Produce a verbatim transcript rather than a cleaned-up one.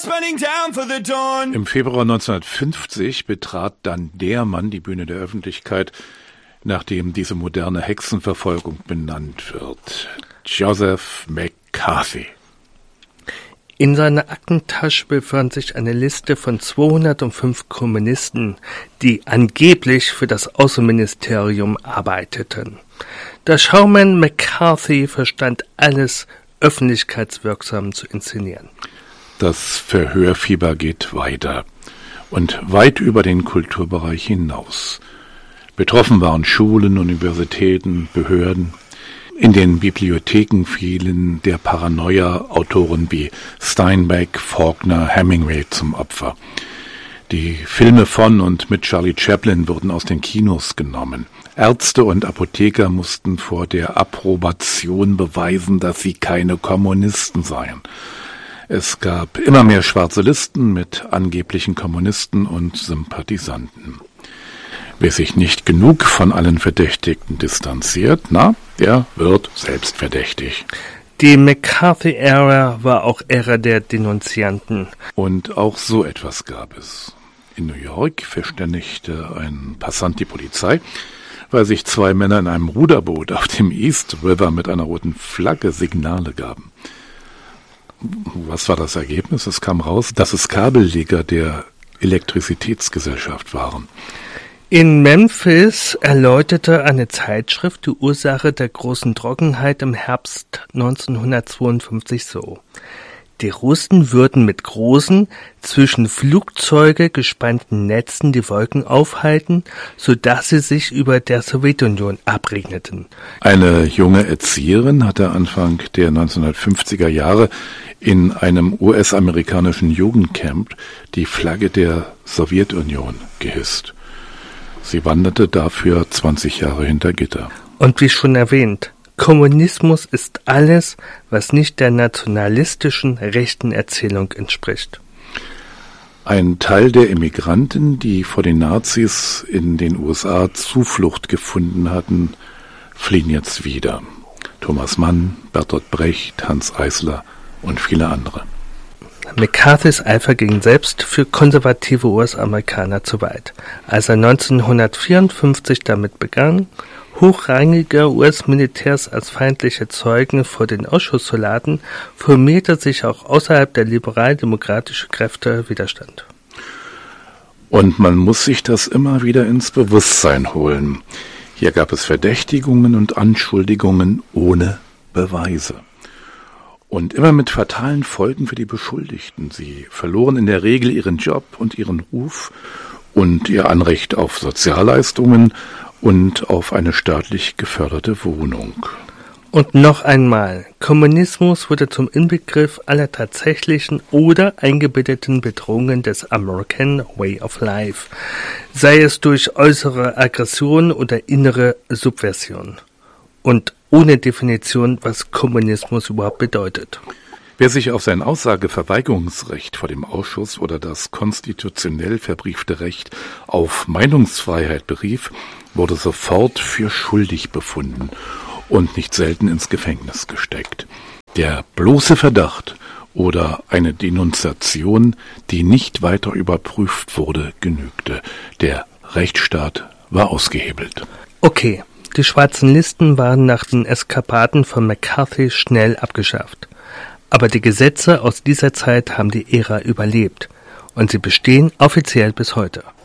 Im Februar neunzehnhundertfünfzig betrat dann der Mann die Bühne der Öffentlichkeit, nachdem diese moderne Hexenverfolgung benannt wird. Joseph McCarthy. In seiner Aktentasche befand sich eine Liste von zweihundertfünf Kommunisten, die angeblich für das Außenministerium arbeiteten. Der Showman McCarthy verstand alles öffentlichkeitswirksam zu inszenieren. Das Verhörfieber geht weiter und weit über den Kulturbereich hinaus. Betroffen waren Schulen, Universitäten, Behörden. In den Bibliotheken fielen der Paranoia Autoren wie Steinbeck, Faulkner, Hemingway zum Opfer. Die Filme von und mit Charlie Chaplin wurden aus den Kinos genommen. Ärzte und Apotheker mussten vor der Approbation beweisen, dass sie keine Kommunisten seien. Es gab immer mehr schwarze Listen mit angeblichen Kommunisten und Sympathisanten. Wer sich nicht genug von allen Verdächtigten distanziert, na, der wird selbst verdächtig. Die McCarthy-Ära war auch Ära der Denunzianten. Und auch so etwas gab es. In New York verständigte ein Passant die Polizei, weil sich zwei Männer in einem Ruderboot auf dem East River mit einer roten Flagge Signale gaben. Was war das Ergebnis? Es kam raus, dass es Kabelleger der Elektrizitätsgesellschaft waren. In Memphis erläuterte eine Zeitschrift die Ursache der großen Trockenheit im Herbst neunzehnhundertzweiundfünfzig so. Die Russen würden mit großen, zwischen Flugzeuge gespannten Netzen die Wolken aufhalten, sodass sie sich über der Sowjetunion abregneten. Eine junge Erzieherin hatte Anfang der neunzehnhundertfünfziger Jahre in einem U S-amerikanischen Jugendcamp die Flagge der Sowjetunion gehisst. Sie wanderte dafür zwanzig Jahre hinter Gitter. Und wie schon erwähnt, Kommunismus ist alles, was nicht der nationalistischen rechten Erzählung entspricht. Ein Teil der Emigranten, die vor den Nazis in den U S A Zuflucht gefunden hatten, fliehen jetzt wieder. Thomas Mann, Bertolt Brecht, Hans Eisler und viele andere. McCarthys Eifer ging selbst für konservative U S-Amerikaner zu weit. Als er neunzehnhundertvierundfünfzig damit begann, hochrangige U S-Militärs als feindliche Zeugen vor den Ausschuss zu laden, formierte sich auch außerhalb der liberal-demokratischen Kräfte Widerstand. Und man muss sich das immer wieder ins Bewusstsein holen. Hier gab es Verdächtigungen und Anschuldigungen ohne Beweise. Und immer mit fatalen Folgen für die Beschuldigten. Sie verloren in der Regel ihren Job und ihren Ruf und ihr Anrecht auf Sozialleistungen und auf eine staatlich geförderte Wohnung. Und noch einmal, Kommunismus wurde zum Inbegriff aller tatsächlichen oder eingebildeten Bedrohungen des American Way of Life, sei es durch äußere Aggression oder innere Subversion. Und ohne Definition, was Kommunismus überhaupt bedeutet. Wer sich auf sein Aussageverweigerungsrecht vor dem Ausschuss oder das konstitutionell verbriefte Recht auf Meinungsfreiheit berief, wurde sofort für schuldig befunden und nicht selten ins Gefängnis gesteckt. Der bloße Verdacht oder eine Denunziation, die nicht weiter überprüft wurde, genügte. Der Rechtsstaat war ausgehebelt. Okay. Die schwarzen Listen waren nach den Eskapaden von McCarthy schnell abgeschafft. Aber die Gesetze aus dieser Zeit haben die Ära überlebt und sie bestehen offiziell bis heute.